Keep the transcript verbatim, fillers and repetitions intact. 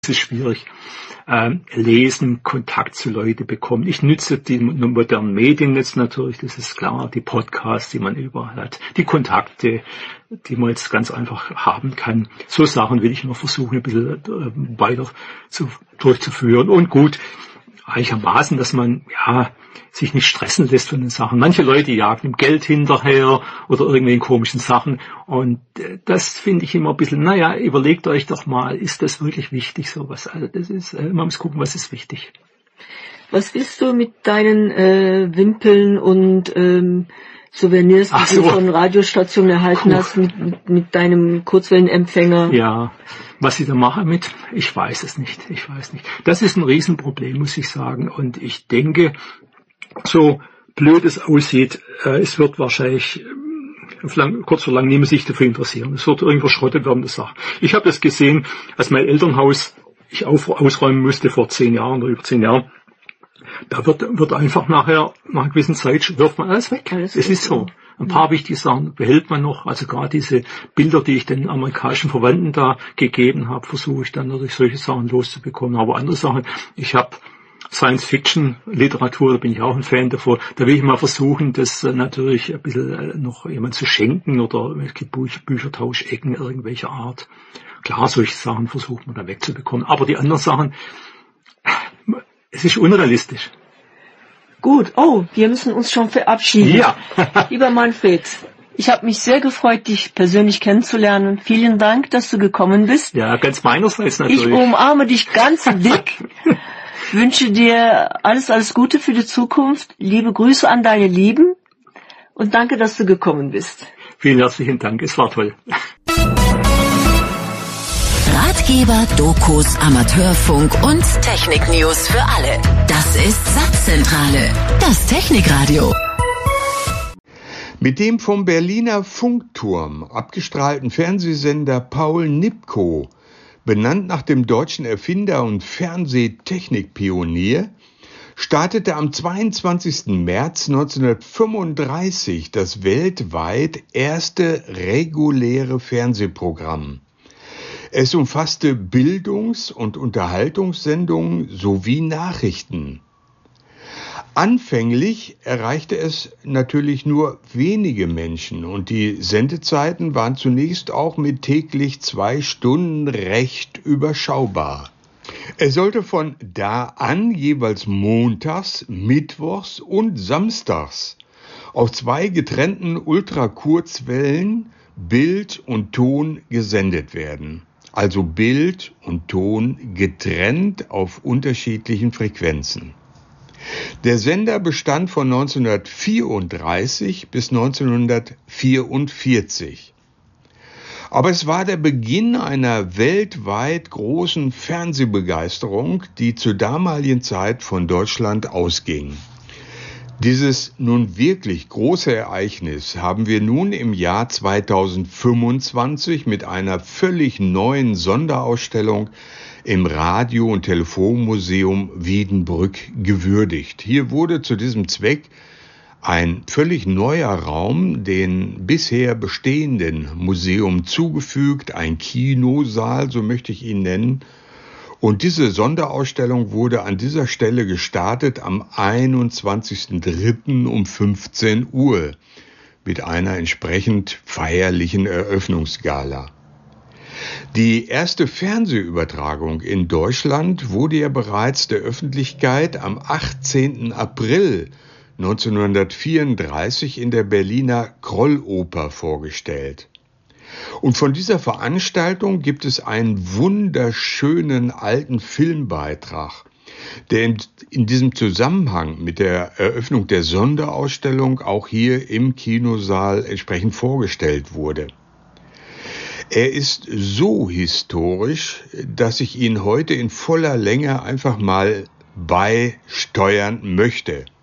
ist schwierig. Ähm, lesen, Kontakt zu Leuten bekommen. Ich nütze die modernen Medien jetzt natürlich, das ist klar, die Podcasts, die man überall hat, die Kontakte, die man jetzt ganz einfach haben kann. So Sachen will ich noch versuchen, ein bisschen äh, weiter zu, durchzuführen. Und gut, einigermaßen, dass man ja sich nicht stressen lässt von den Sachen. Manche Leute jagen dem Geld hinterher oder irgendwelchen komischen Sachen und äh, das finde ich immer ein bisschen, naja, überlegt euch doch mal, ist das wirklich wichtig, sowas? Also das ist, äh, man muss gucken, was ist wichtig. Was willst du mit deinen äh, Wimpeln und ähm, Souvenirs, die so. du von Radiostationen erhalten Puh. hast, mit, mit, mit deinem Kurzwellenempfänger? Ja, was ich da mache mit, ich weiß es nicht, ich weiß nicht. Das ist ein Riesenproblem, muss ich sagen. Und ich denke, so blöd es aussieht, äh, es wird wahrscheinlich äh, lang, kurz oder lang niemand sich dafür interessieren. Es wird irgendwo verschrottet werden, das Sache. Ich habe das gesehen, als mein Elternhaus ich auf, ausräumen musste vor zehn Jahren oder über zehn Jahren. Da wird, wird einfach nachher, nach einer gewissen Zeit, wirft man alles weg. Alles es ist so. Ein paar wichtige Sachen behält man noch. Also gerade diese Bilder, die ich den amerikanischen Verwandten da gegeben habe, versuche ich dann natürlich solche Sachen loszubekommen. Aber andere Sachen, ich habe Science-Fiction-Literatur, da bin ich auch ein Fan davon. Da will ich mal versuchen, das äh, natürlich ein bisschen äh, noch jemand zu schenken oder es gibt Büch- Büchertauschecken irgendwelcher Art. Klar, solche Sachen versucht man da wegzubekommen. Aber die anderen Sachen, es ist unrealistisch. Gut, oh, wir müssen uns schon verabschieden. Ja. Lieber Manfred, ich habe mich sehr gefreut, dich persönlich kennenzulernen. Vielen Dank, dass du gekommen bist. Ja, ganz meinerseits natürlich. Ich umarme dich ganz dick. Wünsche dir alles, alles Gute für die Zukunft. Liebe Grüße an deine Lieben und danke, dass du gekommen bist. Vielen herzlichen Dank, es war toll. Ratgeber, Dokus, Amateurfunk und Technik-News für alle. Das ist Satzzentrale, das Technikradio. Mit dem vom Berliner Funkturm abgestrahlten Fernsehsender Paul Nipkow, benannt nach dem deutschen Erfinder und Fernsehtechnikpionier, startete am zweiundzwanzigsten März neunzehnhundertfünfunddreißig das weltweit erste reguläre Fernsehprogramm. Es umfasste Bildungs- und Unterhaltungssendungen sowie Nachrichten. Anfänglich erreichte es natürlich nur wenige Menschen und die Sendezeiten waren zunächst auch mit täglich zwei Stunden recht überschaubar. Es sollte von da an jeweils montags, mittwochs und samstags auf zwei getrennten Ultrakurzwellen Bild und Ton gesendet werden. Also Bild und Ton getrennt auf unterschiedlichen Frequenzen. Der Sender bestand von neunzehnhundertvierunddreißig bis neunzehnhundertvierundvierzig. Aber es war der Beginn einer weltweit großen Fernsehbegeisterung, die zur damaligen Zeit von Deutschland ausging. Dieses nun wirklich große Ereignis haben wir nun im Jahr zweitausendfünfundzwanzig mit einer völlig neuen Sonderausstellung im Radio- und Telefonmuseum Wiedenbrück gewürdigt. Hier wurde zu diesem Zweck ein völlig neuer Raum den bisher bestehenden Museum zugefügt, ein Kinosaal, so möchte ich ihn nennen. Und diese Sonderausstellung wurde an dieser Stelle gestartet am einundzwanzigsten dritten um fünfzehn Uhr mit einer entsprechend feierlichen Eröffnungsgala. Die erste Fernsehübertragung in Deutschland wurde ja bereits der Öffentlichkeit am achtzehnten April neunzehnhundertvierunddreißig in der Berliner Krolloper vorgestellt. Und von dieser Veranstaltung gibt es einen wunderschönen alten Filmbeitrag, der in, in diesem Zusammenhang mit der Eröffnung der Sonderausstellung auch hier im Kinosaal entsprechend vorgestellt wurde. Er ist so historisch, dass ich ihn heute in voller Länge einfach mal beisteuern möchte.